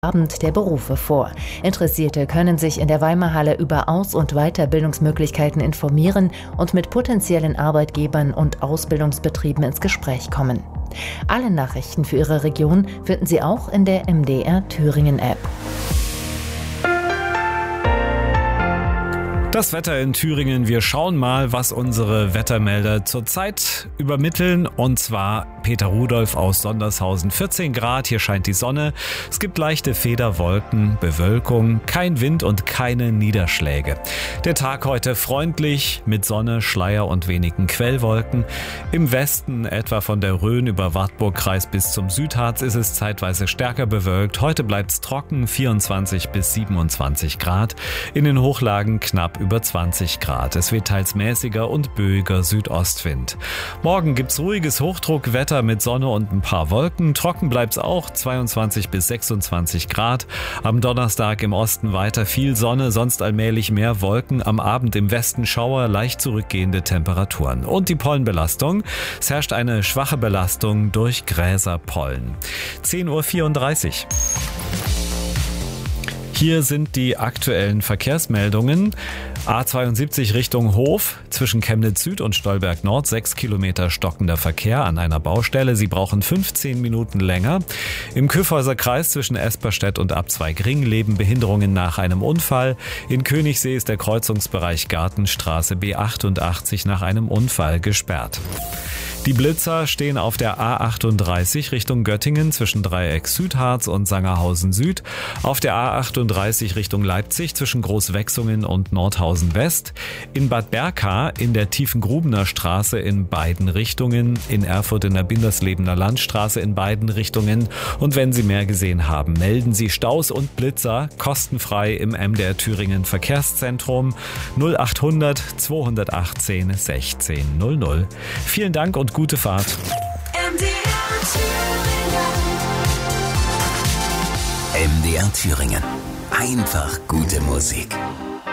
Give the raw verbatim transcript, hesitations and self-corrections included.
Abend der Berufe vor. Interessierte können sich in der Weimarhalle über Aus- und Weiterbildungsmöglichkeiten informieren und mit potenziellen Arbeitgebern und Ausbildungsbetrieben ins Gespräch kommen. Alle Nachrichten für Ihre Region finden Sie auch in der M D R Thüringen App. Das Wetter in Thüringen. Wir schauen mal, was unsere Wettermelder zurzeit übermitteln. Und zwar Peter Rudolph aus Sondershausen. vierzehn Grad, hier scheint die Sonne. Es gibt leichte Federwolken, Bewölkung, kein Wind und keine Niederschläge. Der Tag heute freundlich mit Sonne, Schleier und wenigen Quellwolken. Im Westen, etwa von der Rhön über Wartburgkreis bis zum Südharz, ist es zeitweise stärker bewölkt. Heute bleibt es trocken, vierundzwanzig bis siebenundzwanzig Grad. In den Hochlagen knapp über zwanzig Grad. Es weht teils mäßiger und böiger Südostwind. Morgen gibt's ruhiges Hochdruckwetter mit Sonne und ein paar Wolken. Trocken bleibt's auch, zweiundzwanzig bis sechsundzwanzig Grad. Am Donnerstag im Osten weiter viel Sonne, sonst allmählich mehr Wolken. Am Abend im Westen Schauer, leicht zurückgehende Temperaturen. Und die Pollenbelastung. Es herrscht eine schwache Belastung durch Gräserpollen. zehn Uhr vierunddreißig. Hier sind die aktuellen Verkehrsmeldungen. A zweiundsiebzig Richtung Hof, zwischen Chemnitz Süd und Stolberg Nord, sechs Kilometer stockender Verkehr an einer Baustelle. Sie brauchen fünfzehn Minuten länger. Im Kyffhäuser Kreis zwischen Esperstedt und Abzweigring leben Behinderungen nach einem Unfall. In Königssee ist der Kreuzungsbereich Gartenstraße B achtundachtzig nach einem Unfall gesperrt. Die Blitzer stehen auf der A achtunddreißig Richtung Göttingen zwischen Dreieck Südharz und Sangerhausen Süd, auf der A achtunddreißig Richtung Leipzig zwischen Großwechsungen und Nordhausen West, in Bad Berka in der Tiefengrubener Straße in beiden Richtungen, in Erfurt in der Binderslebener Landstraße in beiden Richtungen. Und wenn Sie mehr gesehen haben, melden Sie Staus und Blitzer kostenfrei im M D R Thüringen Verkehrszentrum null achthundert zweihundertachtzehn sechzehn null null. Vielen Dank und gute Fahrt. M D R Thüringen. M D R Thüringen. Einfach gute Musik.